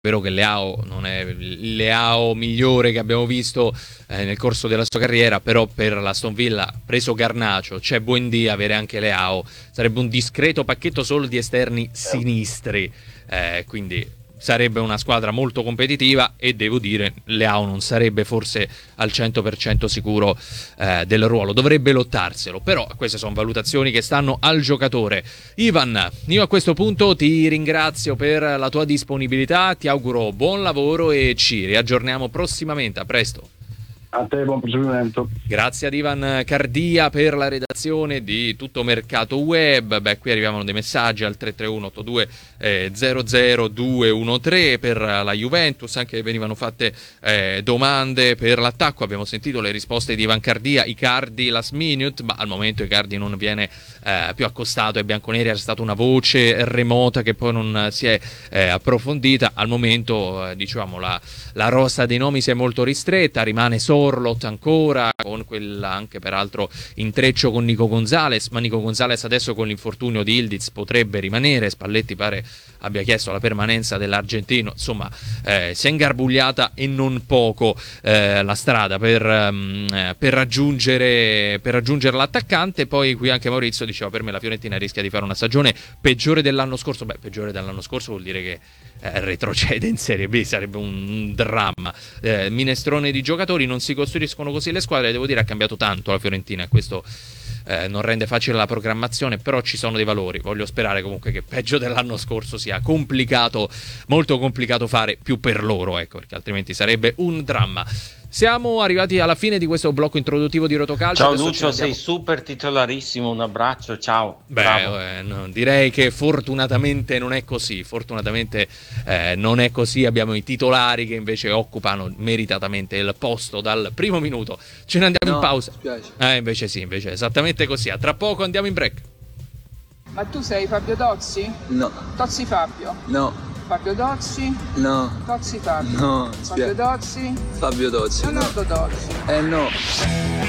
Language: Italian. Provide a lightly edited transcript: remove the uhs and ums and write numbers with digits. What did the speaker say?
vero che Leao non è il Leao migliore che abbiamo visto nel corso della sua carriera, però per l'Aston Villa, preso Garnacio, c'è Buendia, avere anche Leao sarebbe un discreto pacchetto solo di esterni sinistri, quindi sarebbe una squadra molto competitiva, e devo dire Leao non sarebbe forse al 100% sicuro del ruolo, dovrebbe lottarselo, però queste sono valutazioni che stanno al giocatore. Ivan, io a questo punto ti ringrazio per la tua disponibilità, ti auguro buon lavoro e ci riaggiorniamo prossimamente. A presto. A te, buon proseguimento. Grazie ad Ivan Cardia per la redazione di Tutto Mercato Web. Qui arrivavano dei messaggi al 33182 00213 per la Juventus, anche venivano fatte domande per l'attacco. Abbiamo sentito le risposte di Ivan Cardia. Icardi last minute, ma al momento Icardi non viene più accostato ai bianconeri, era stata una voce remota che poi non si è approfondita. Al momento diciamo la rosa dei nomi si è molto ristretta, rimane Sorloth ancora, con quella anche peraltro intreccio con Nico Gonzalez, ma Nico Gonzalez adesso con l'infortunio di Ildiz potrebbe rimanere. Spalletti pare abbia chiesto la permanenza dell'argentino. Insomma, si è ingarbugliata e non poco la strada per raggiungere l'attaccante. Poi qui anche Maurizio diceva: per me la Fiorentina rischia di fare una stagione peggiore dell'anno scorso. Peggiore dell'anno scorso vuol dire che retrocede in Serie B, sarebbe un dramma. Minestrone di giocatori, non si costruiscono così le squadre. Devo dire ha cambiato tanto la Fiorentina, e questo non rende facile la programmazione, però ci sono dei valori. Voglio sperare comunque che peggio dell'anno scorso sia complicato, molto complicato fare più per loro, ecco, perché altrimenti sarebbe un dramma. Siamo arrivati alla fine di questo blocco introduttivo di Rotocalcio. Ciao Lucio, sei super titolarissimo, un abbraccio, ciao. No, direi che fortunatamente non è così. Non è così. Abbiamo i titolari che invece occupano meritatamente il posto dal primo minuto. Ce ne andiamo in pausa. Invece è esattamente così. A tra poco andiamo in break. Ma tu sei Fabio Tozzi? No. Tozzi Fabio? No. Fabio Tozzi? No. Tozzi Fabio? No. Fabio Tozzi? Fabio Tozzi. Leonardo Tozzi? No.